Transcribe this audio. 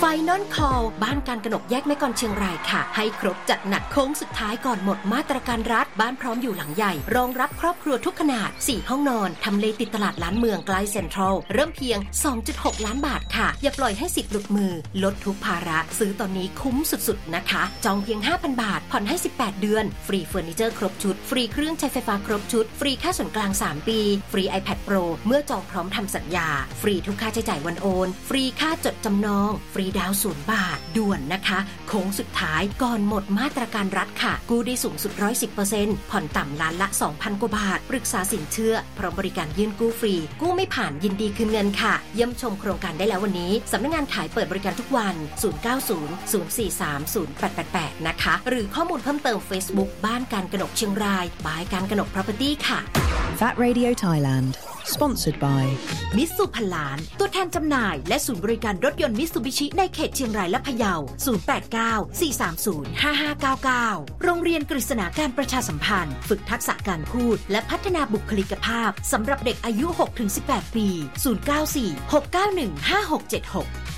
Final Call บ้านการกนกแยกแม่กลเชียงรายค่ะให้ครบจัดหนักโค้งสุดท้ายก่อนหมดมาตรการรัฐบ้านพร้อมอยู่หลังใหญ่รองรับครอบครัวทุกขนาด4ห้องนอนทำเลติดตลาดล้านเมืองใกล้เซ็นทรัลเริ่มเพียง 2.6 ล้านบาทค่ะอย่าปล่อยให้สิทธิ์หลุดมือลดทุกภาระซื้อตอนนี้คุ้มสุดๆนะคะจองเพียง 5,000 บาทผ่อนให้18เดือนฟรีเฟอร์นิเจอร์ครบชุดฟรีเครื่องใช้ไฟฟ้าครบชุดฟรีค่าส่วนกลาง3ปีฟรี iPad Pro เมื่อจองพร้อมทำสัญญาฟรีทุกค่าใช้จ่ายวันโอนฟรีค่าจดจำนองฟรีดาวน์0 บาทด่วนนะคะโค้งสุดท้ายก่อนหมดมาตรการรัฐค่ะกู้ได้สูงสุด 110% ผ่อนต่ำล้านละ 2,000 กว่าบาทปรึกษาสินเชื่อพร้อมบริการยื่นกู้ฟรีกู้ไม่ผ่านยินดีคืนเงินค่ะเยี่ยมชมโครงการได้แล้ววันนี้สำนักงานขายเปิดบริการทุกวัน0900430888นะคะหรือข้อมูลเพิ่มเติม Facebook บ้านการกนกเชียงรายบายการกนก Property ค่ะ Fat Radio Thailand Sponsored by มิตซูพันล้านตัวแทนจำหน่ายและศูนย์บริการรถยนต์มิตซูบิชิในเขตเชียงรายและพะเยา0894305599โรงเรียนกฤษณาการประชาสัมพันธ์ฝึกทักษะการพูดและพัฒนาบุคลิกภาพสำหรับเด็กอายุ 6-18 ปี0946915676